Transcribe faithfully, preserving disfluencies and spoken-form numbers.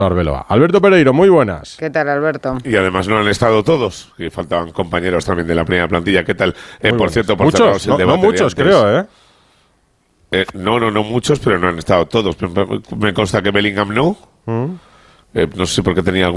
Arbeloa. Alberto Pereiro, muy buenas. ¿Qué tal, Alberto? Y además no han estado todos, y faltaban compañeros también de la primera plantilla. ¿Qué tal? Eh, por buenas. cierto, por muchos, el no, debate no muchos, de antes. creo, ¿eh? Eh, no, no, no muchos, pero no han estado todos. Me consta que Bellingham no. ¿Mm? Eh, no sé por qué tenía algún